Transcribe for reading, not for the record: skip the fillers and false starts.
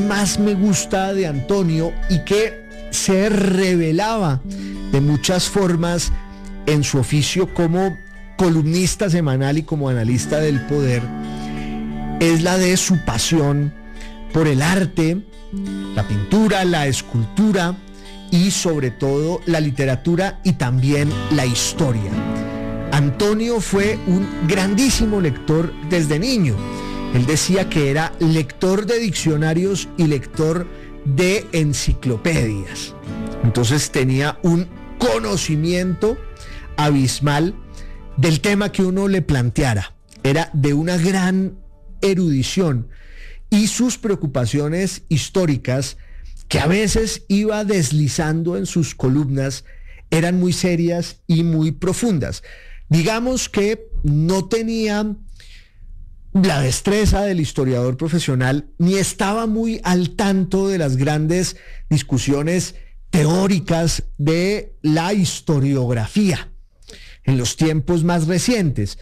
más me gusta de Antonio y que se revelaba de muchas formas en su oficio como columnista semanal y como analista del poder es la de su pasión por el arte, la pintura, la escultura y sobre todo la literatura y también la historia. Antonio fue un grandísimo lector desde niño. Él decía que era lector de diccionarios y lector de enciclopedias. Entonces tenía un conocimiento abismal del tema que uno le planteara. Era de una gran erudición y sus preocupaciones históricas, que a veces iba deslizando en sus columnas, eran muy serias y muy profundas. Digamos que no tenía la destreza del historiador profesional, ni estaba muy al tanto de las grandes discusiones teóricas de la historiografía en los tiempos más recientes.